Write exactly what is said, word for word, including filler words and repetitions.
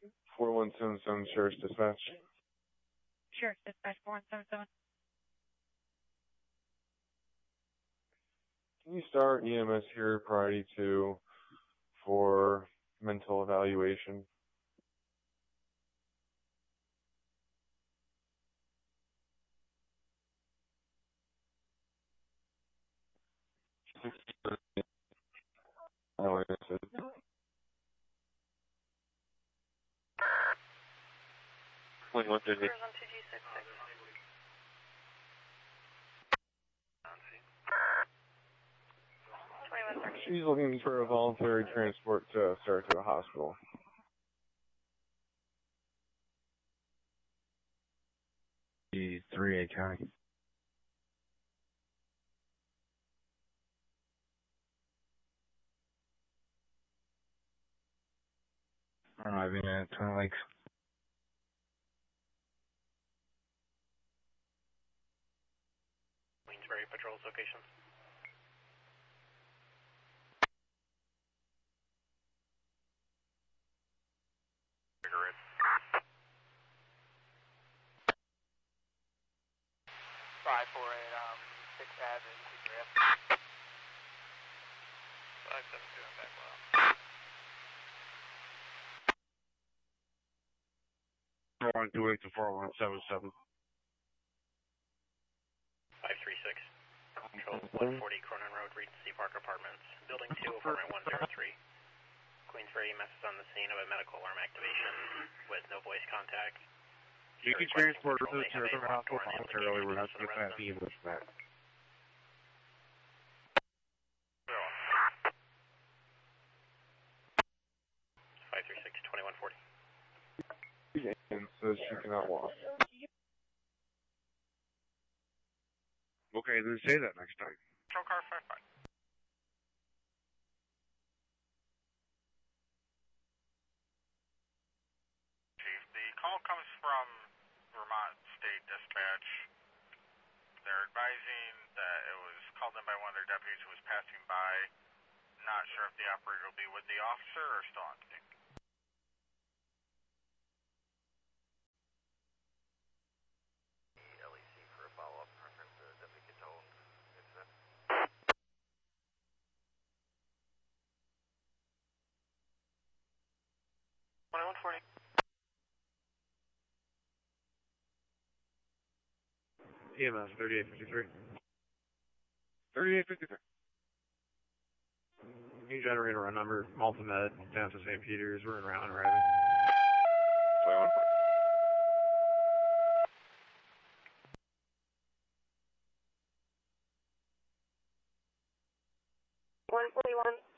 four one seven seven Sheriff's Dispatch. Sheriff's Dispatch four one seven seven. Can you start E M S here priority two for mental evaluation? Oh, I said. twenty-one thirty. She's looking for a voluntary transport to Saratoga Hospital. three A County. Arriving at Twin Lakes. Queensbury Patrol's location. Cigarette. five four eight, um, sixth Avenue, Cigarette. five seven two, I'm back well. four one two eight to four one seven seven. five three six. Controls one forty Cronin Road, Regency Park Apartments. Building two, apartment one oh three. Queensbury E M S is on the scene of a medical alarm activation with no voice contact. You can transport her to the Saratoga Hospital voluntarily. We're not going to have E M S for that. five three six, twenty-one forty. And says she cannot walk. Okay, then say that next time. Control car five five. Chief, the call comes from Vermont State Dispatch. They're advising that it was called in by one of their deputies who was passing by. Not sure if the operator will be with the officer or still on scene. L E C for a follow-up reference to Deputy Catone. twenty-one forty. E M S thirty-eight fifty-three. thirty-eight fifty-three. New generator run number, Multimed, down to Saint Peter's. We're in Round Rabbit. twenty-one forty. one forty-one.